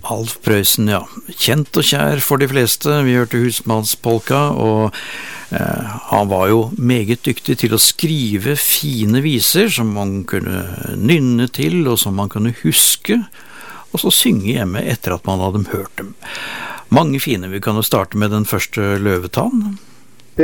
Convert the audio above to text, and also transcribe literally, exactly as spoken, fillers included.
Alf Prøysen, ja. Kjent og kjær for de fleste. Vi hørte husmannspolka, og eh, han var jo meget dyktig til å skrive fine viser som man kunne nynne til, og som man kunne huske, og så synge hjemme etter at man hadde hørt dem. Mange fine. Vi kan jo starte med den første Løvetann.